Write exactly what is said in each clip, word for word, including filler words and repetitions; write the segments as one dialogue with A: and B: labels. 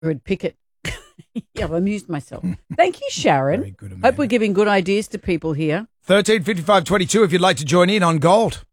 A: Good picket. Yeah, I've amused myself. Thank you, Sharon.
B: Very good, Amanda.
A: Hope we're giving good ideas to people here.
B: thirteen fifty-five twenty-two if you'd like to join in on Gold.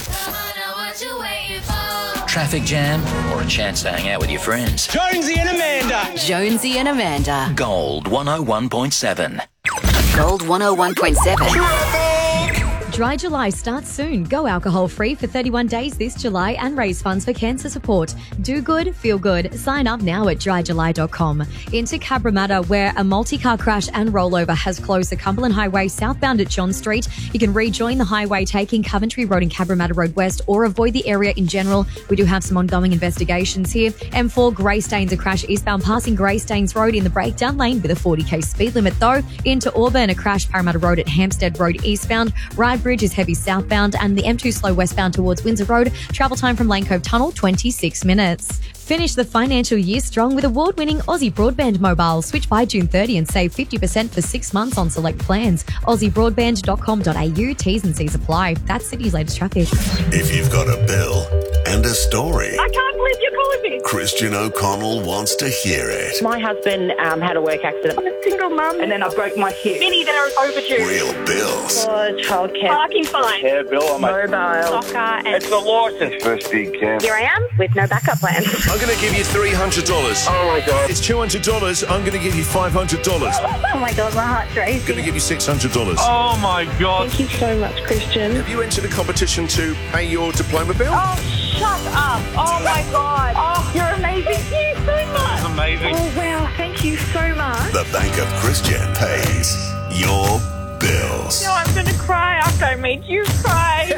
C: Traffic jam or a chance to hang out with your friends?
D: Jonesy and Amanda.
E: Jonesy and Amanda.
C: Gold one oh one point seven.
E: Gold one oh one point seven.
F: Dry July starts soon. Go alcohol-free for thirty-one days this July and raise funds for cancer support. Do good, feel good. Sign up now at dry july dot com. Into Cabramatta, where a multi-car crash and rollover has closed the Cumberland Highway southbound at John Street. You can rejoin the highway taking Coventry Road and Cabramatta Road West or avoid the area in general. We do have some ongoing investigations here. M four Greystanes, a crash eastbound passing Greystanes Road in the breakdown lane with a forty k speed limit though. Into Auburn, a crash Parramatta Road at Hampstead Road eastbound. Rye Bridge is heavy southbound and the M two slow westbound towards Windsor Road. Travel time from Lane Cove Tunnel, twenty-six minutes. Finish the financial year strong with award-winning Aussie Broadband Mobile. Switch by June thirtieth and save fifty percent for six months on select plans. aussie broadband dot com dot a u. T's and C's apply. That's City's latest traffic.
G: If you've got a bill and a story,
H: I can't believe you're calling me.
G: Christian O'Connell wants to hear it.
H: My husband um, had a work accident. I'm a single mum and then I broke my hip. Many that are overdue.
G: Real bills.
H: For childcare. Parking fine.
D: Yeah, Bill, I'm a...
H: Mobile. Soccer. And
D: It's the licence first big camp.
H: here I am with no backup plan.
I: I'm going to give you three hundred dollars.
D: Oh, my God.
I: It's two hundred dollars. I'm going to give you five hundred dollars.
H: Oh my God, my heart's
I: I'm going to
H: racing.
I: give you six hundred dollars.
D: Oh, my God.
H: Thank you so much, Christian.
I: Have you entered a competition to pay your diploma bill?
H: Oh, shut up. Oh my God. Oh, you're amazing. Thank you so much.
D: Amazing.
H: Oh, wow. Thank you so much.
G: The Bank of Christian pays your bills.
H: No, I'm going to cry after I made you cry.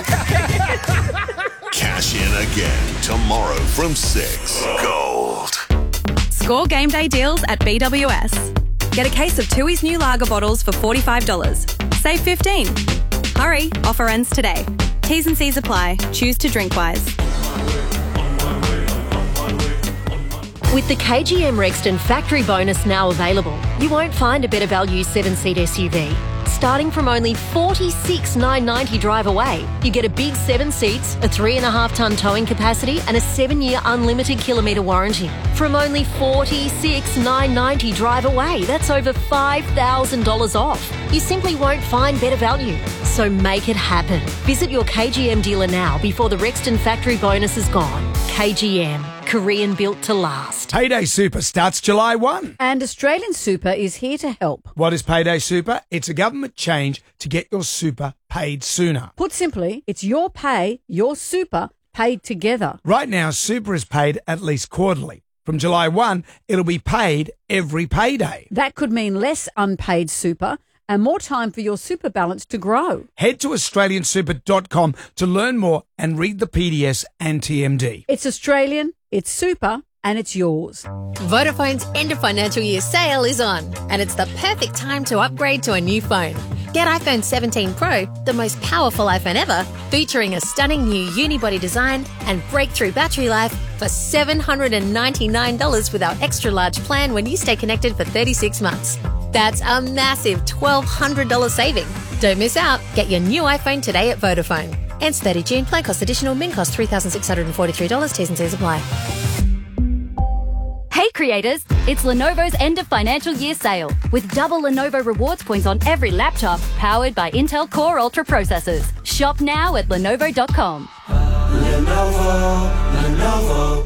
G: Cash in again tomorrow from six. Gold.
J: Score game day deals at B W S. Get a case of Tooheys new lager bottles for forty-five dollars. Save fifteen dollars. Hurry, offer ends today. T's and C's apply. Choose to drink wise.
K: With the K G M Rexton factory bonus now available, you won't find a better value seven-seat S U V. Starting from only forty-six thousand nine hundred ninety drive away, you get a big seven seats, a three and a half tonne towing capacity and a seven-year unlimited kilometre warranty. From only forty-six thousand nine hundred ninety drive away, that's over five thousand dollars off. You simply won't find better value. So make it happen. Visit your K G M dealer now before the Rexton factory bonus is gone. K G M. Korean built to last.
B: Payday Super starts July first.
A: And Australian Super is here to help.
B: What is Payday Super? It's a government change to get your super paid sooner.
A: Put simply, it's your pay, your super, paid together.
B: Right now, super is paid at least quarterly. From July first, it'll be paid every payday.
A: That could mean less unpaid super and more time for your super balance to grow.
B: Head to australian super dot com to learn more and read the P D S and T M D.
A: It's Australian, it's super, and it's yours.
L: Vodafone's end of financial year sale is on, and it's the perfect time to upgrade to a new phone. Get iPhone seventeen Pro, the most powerful iPhone ever, featuring a stunning new unibody design and breakthrough battery life for seven hundred ninety-nine dollars with our extra large plan when you stay connected for thirty-six months. That's a massive twelve hundred dollars saving. Don't miss out. Get your new iPhone today at Vodafone. Ends thirtieth of June. Plan cost additional. Min cost three thousand six hundred forty-three dollars. T's and C's apply.
M: Hey creators, it's Lenovo's end of financial year sale with double Lenovo rewards points on every laptop powered by Intel Core Ultra processors. Shop now at lenovo dot com.
N: Lenovo, Lenovo.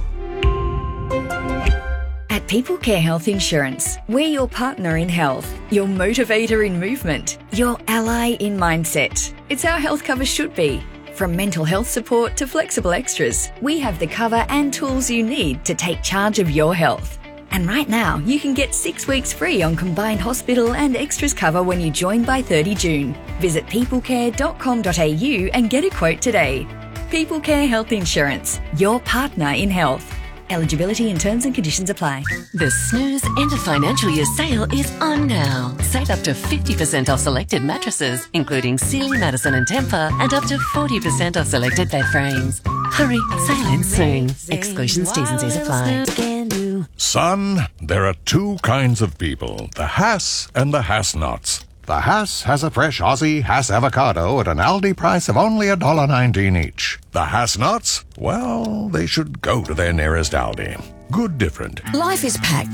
E: At People Care Health Insurance, we're your partner in health, your motivator in movement, your ally in mindset. It's how health cover should be. From mental health support to flexible extras, we have the cover and tools you need to take charge of your health. And right now, you can get six weeks free on combined hospital and extras cover when you join by thirtieth of June. Visit people care dot com dot a u and get a quote today. People Care Health Insurance, your partner in health. Eligibility and terms and conditions apply.
O: The Snooze end of financial year sale is on now. Save up to fifty percent off selected mattresses, including Sealy, Madison and Tempur, and up to forty percent off selected bed frames. Hurry, sale ends soon. Exclusions, T's and C's apply.
P: Son, there are two kinds of people, the Hass and the Hass-Nots. The Hass has a fresh Aussie Hass avocado at an Aldi price of only one dollar nineteen each. The Hass-Nots? Well, they should go to their nearest Aldi. Good different.
E: Life is packed